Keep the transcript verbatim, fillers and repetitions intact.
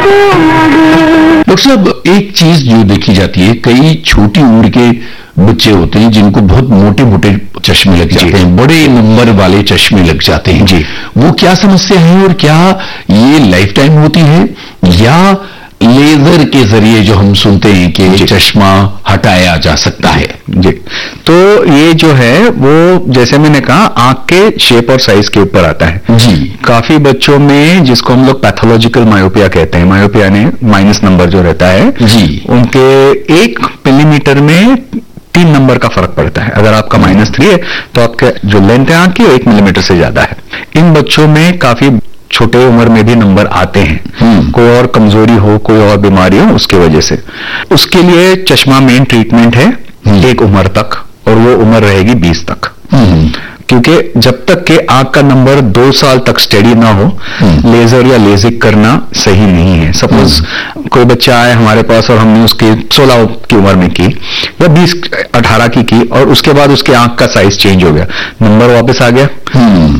Doctor साहब, एक चीज जो देखी जाती है, कई छोटी उम्र के बच्चे होते हैं जिनको बहुत मोटे मोटे चश्मे लग जाते हैं, बड़े नंबर वाले चश्मे लग जाते हैं जी। वो क्या समस्या है और क्या ये लाइफ टाइम होती है या लेजर के जरिए जो हम सुनते हैं कि चश्मा हटाया जा सकता है? जी, तो ये जो है वो जैसे मैंने कहा आंख के शेप और साइज के ऊपर आता है जी। काफी बच्चों में जिसको हम लोग पैथोलॉजिकल मायोपिया कहते हैं, मायोपिया ने माइनस नंबर जो रहता है जी, उनके एक मिलीमीटर में तीन नंबर का फर्क पड़ता है। अगर आपका माइनस थ्री है तो आपका जो लेंथ है आंख की वो एक मिलीमीटर से ज्यादा है। इन बच्चों में काफी छोटे उम्र में भी नंबर आते हैं, कोई और कमजोरी हो, कोई और बीमारी हो उसके वजह से। उसके लिए चश्मा मेन ट्रीटमेंट है एक उम्र तक, और वो उम्र रहेगी बीस तक, क्योंकि जब तक के आंख का नंबर दो साल तक स्टेडी ना हो लेजर या लेजिक करना सही नहीं है। सपोज कोई बच्चा आए हमारे पास और हमने उसकी सोलह की उम्र में की या बीस अठारह की की और उसके बाद उसके आंख का साइज चेंज हो गया, नंबर वापस आ गया,